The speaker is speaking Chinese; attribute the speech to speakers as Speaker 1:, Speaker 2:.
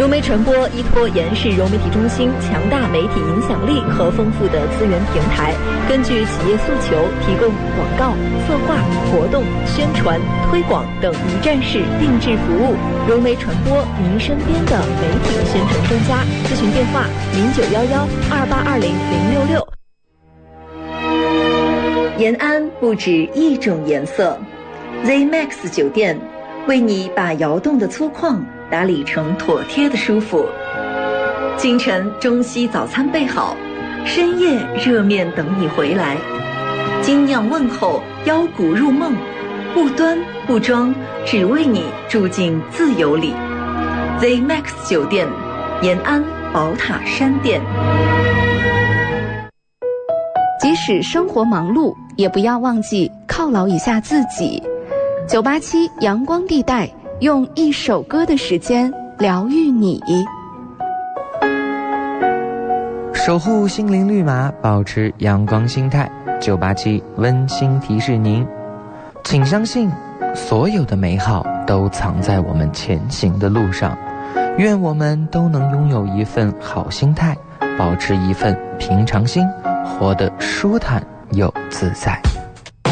Speaker 1: 融媒传播依托延世融媒体中心强大媒体影响力和丰富的资源平台，根据企业诉求提供广告、策划、活动、宣传、推广等一站式定制服务。融媒传播，您身边的媒体宣传专家。咨询电话0911282006。延安不止一种颜色 ，ZMAX 酒店为你把窑洞的粗犷打理成妥帖的舒服。清晨中西早餐备好，深夜热面等你回来。精酿问候，邀骨入梦，不端不装，只为你住进自由里。ZMAX 酒店，延安宝塔山店。
Speaker 2: 即使生活忙碌，也不要忘记犒劳一下自己。987阳光地带，用一首歌的时间疗愈你。
Speaker 3: 守护心灵绿码，保持阳光心态。987温馨提示您，请相信，所有的美好都藏在我们前行的路上。愿我们都能拥有一份好心态，保持一份平常心，活得舒坦又自在。